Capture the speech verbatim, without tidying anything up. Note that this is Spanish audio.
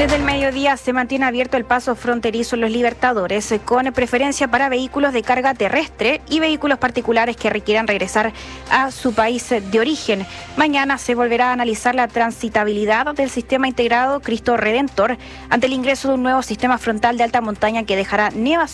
Desde el mediodía se mantiene abierto el paso fronterizo en Los Libertadores, con preferencia para vehículos de carga terrestre y vehículos particulares que requieran regresar a su país de origen. Mañana se volverá a analizar la transitabilidad del sistema integrado Cristo Redentor ante el ingreso de un nuevo sistema frontal de alta montaña que dejará nevas